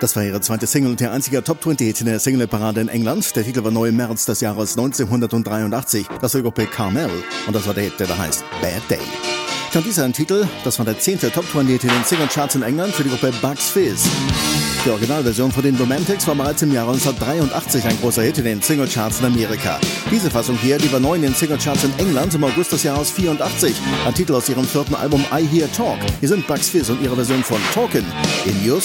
Das war ihre zweite Single und ihr einziger Top-20-Hit in der Single-Parade in England. Der Titel war neu im März des Jahres 1983. Das war die Gruppe Carmel und das war der Hit, der da heißt Bad Day. Dann dieser ein Titel, das war der 10. Top-20-Hit in den Single-Charts in England für die Gruppe Bucks Fizz. Die Originalversion von den Romantics war bereits im Jahre 1983 ein großer Hit in den Single-Charts in Amerika. Diese Fassung hier, die war neu in den Single-Charts in England im August des Jahres 84. Ein Titel aus ihrem 4. Album I Hear Talk. Hier sind Bucks Fizz und ihre Version von Talkin' in Your